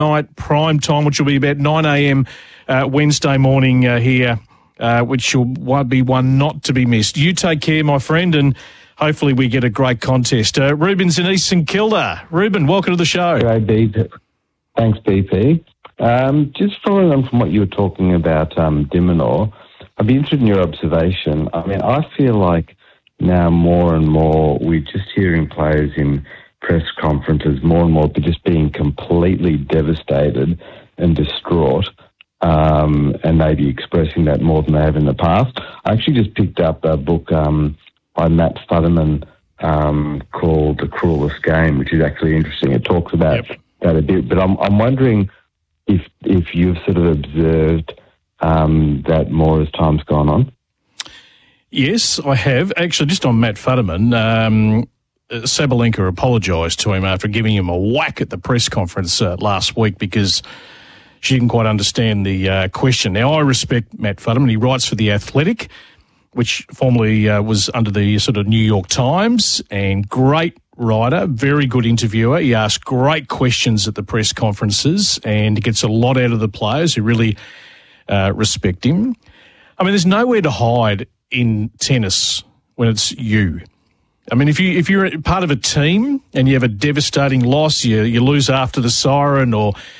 night, prime time, which will be about 9 a.m. Wednesday morning here, which will be one not to be missed. You take care, my friend, and hopefully we get a great contest. Ruben's in East St Kilda. Ruben, welcome to the show. Great, BP. Thanks, BP. Just following on from what you were talking about, Dimonor, I'd be interested in your observation. I mean, I feel like now more and more we're just hearing players in press conferences more and more just being completely devastated and distraught, and maybe expressing that more than they have in the past. I actually just picked up a book by Matt Futterman called The Cruelest Game, which is actually interesting. It talks about that a bit, but I'm wondering if you've sort of observed that more as time's gone on. Yes, I have. Actually, just on Matt Futterman, Sabalenka apologised to him after giving him a whack at the press conference last week because she didn't quite understand the question. Now, I respect Matt Futterman. He writes for The Athletic, which formerly was under the sort of New York Times, and great writer, very good interviewer. He asks great questions at the press conferences and gets a lot out of the players who really respect him. I mean, there's nowhere to hide in tennis when it's you. I mean, if you're part of a team and you have a devastating loss, you lose after the siren, or